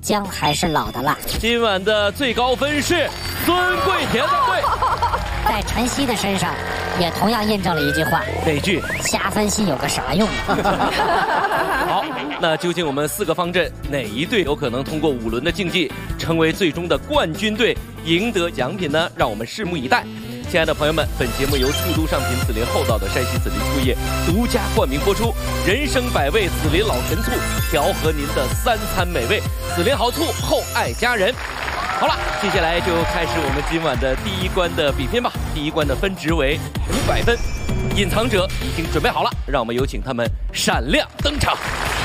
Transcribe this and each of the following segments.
姜还是老的辣。 今晚的最高分是孙桂田的对。 在晨曦的身上，也同样印证了一句话： 哪句？ 瞎分析有个啥用啊？ 好，那究竟我们4个方阵哪一队有可能通过5轮的竞技，成为最终的冠军队，赢得奖品呢？让我们拭目以待。亲爱的朋友们，本节目由速都商品紫林厚道的山西紫林醋业独家冠名播出，人生百味紫林老陈醋，调和您的3餐美味，紫林好醋，厚爱家人。好了，接下来就开始我们今晚的第1关的比拼吧。第1关的分值为500分，隐藏者已经准备好了，让我们有请他们闪亮登场。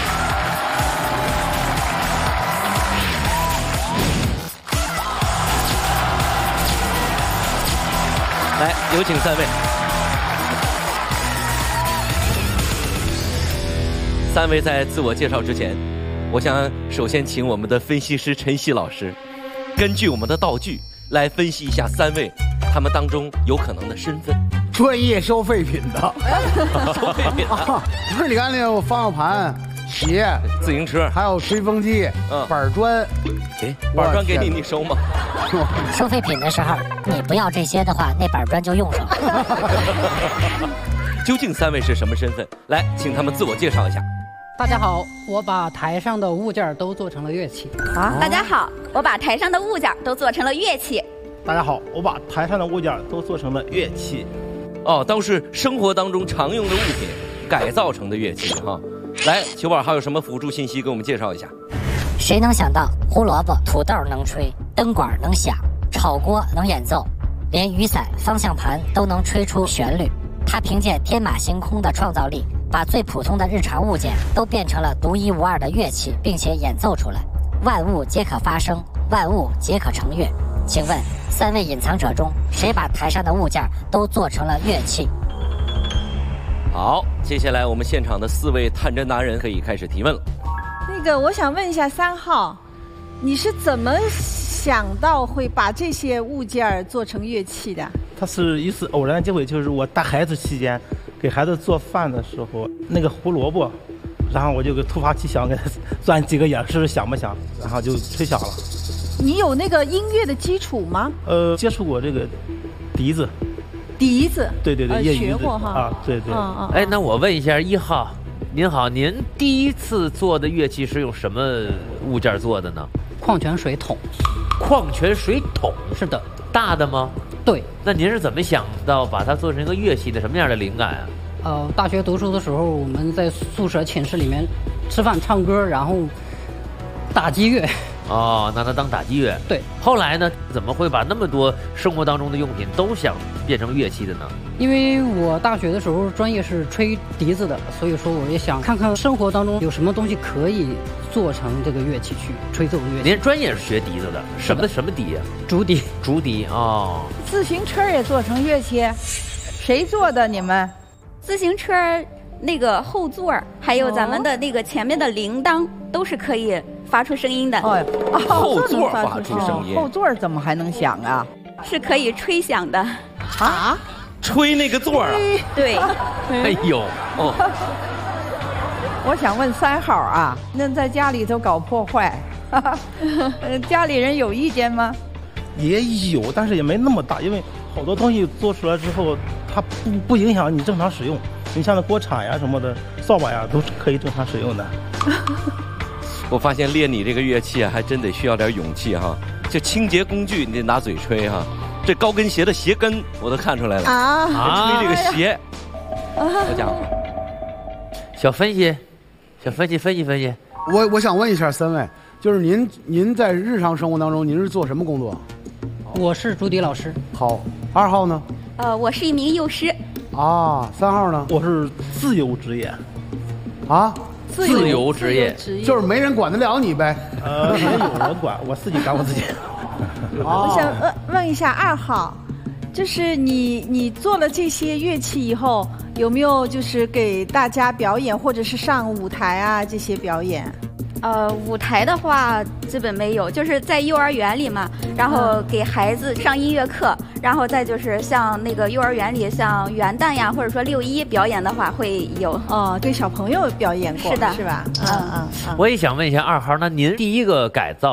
来，有请3位。3位在自我介绍之前，我想首先请我们的分析师陈曦老师，根据我们的道具来分析一下3位他们当中有可能的身份。 专业收废品的， 收废品的， 不是你看那个方向盘、鞋、 自行车， 还有吹风机、板砖。 哎，板砖给你，你收吗？ 收废品的时候，你不要这些的话，那板砖就用上了。 究竟3位是什么身份？来，请他们自我介绍一下。 大家好，我把台上的物件都做成了乐器。 大家好，我把台上的物件都做成了乐器。 大家好，我把台上的物件都做成了乐器。 哦，都是生活当中常用的物品改造成的乐器哈。来，球宝还有什么辅助信息给我们介绍一下？ 谁能想到胡萝卜、土豆能吹，灯管能响，炒锅能演奏，连雨伞、方向盘都能吹出旋律？他凭借天马行空的创造力，把最普通的日常物件都变成了独一无二的乐器，并且演奏出来。万物皆可发声，万物皆可成乐。请问3位隐藏者中，谁把台上的物件都做成了乐器？ 好，接下来我们现场的4位探针达人可以开始提问了。 那个，我想问一下3号，你是怎么想到会把这些物件做成乐器的？ 它是一次偶然的机会，就是我带孩子期间，给孩子做饭的时候，那个胡萝卜，然后我就突发奇想给他钻几个眼，试试响不响，然后就吹响了。 你有那个音乐的基础吗？ 接触过这个笛子。 笛子？ 对，业余学过哈。 啊，对。 哎，那我问一下1号，您好，您第1次做的乐器是用什么物件做的呢？ 矿泉水桶。 矿泉水桶？ 是的。 大的吗？ 对。 那您是怎么想到把它做成一个乐器的？什么样的灵感啊？ 大学读书的时候，我们在宿舍寝室里面吃饭唱歌，然后打击乐。 哦，拿它当打击乐。 对。 后来呢，怎么会把那么多生活当中的用品都想变成乐器的呢？ 因为我大学的时候专业是吹笛子的，所以说我也想看看生活当中有什么东西可以做成这个乐器去吹奏乐器。 您专业是学笛子的，什么笛啊？ 竹笛。 竹笛哦。 自行车也做成乐器？谁做的？你们？ 自行车那个后座还有咱们的那个前面的铃铛都是可以发出声音的。 后座发出声音。 后座怎么还能响啊？ 是可以吹响的。 啊？ 吹那个座啊？ 对。 哎呦哦。 我想问3号啊，那在家里头搞破坏，家里人有意见吗？ 也有，但是也没那么大，因为好多东西做出来之后，它不影响你正常使用。你像那锅铲呀什么的，扫把呀都是可以正常使用的。 我发现练你这个乐器啊，还真得需要点勇气哈。这清洁工具你得拿嘴吹哈。这高跟鞋的鞋跟我都看出来了啊！吹这个鞋，好家伙！ 小分析分析。 我想问一下3位，就是您在日常生活当中您是做什么工作？ 我是竹笛老师。 好，2号呢？ 我是一名幼师。 啊，3号呢？ 我是自由职业。 啊？ 自由职业就是没人管得了你呗？ 没有人管，我自己管我自己。 我想问一下2号，就是你做了这些乐器以后，有没有就是给大家表演，或者是上舞台啊这些表演？ 舞台的话基本没有，就是在幼儿园里嘛，然后给孩子上音乐课，然后再就是像那个幼儿园里像元旦呀，或者说6·1表演的话会有。 哦，对小朋友表演过， 是的， 是吧？ 我也想问一下2号，那您第1个改造